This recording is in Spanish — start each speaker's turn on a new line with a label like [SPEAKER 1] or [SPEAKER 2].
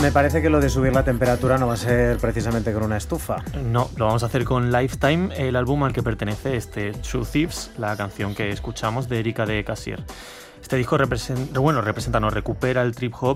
[SPEAKER 1] me parece que lo de subir la temperatura no va a ser precisamente con una estufa.
[SPEAKER 2] No, lo vamos a hacer con Lifetime, el álbum al que pertenece True Thieves, la canción que escuchamos de Erika de Casier. Este disco recupera el trip hop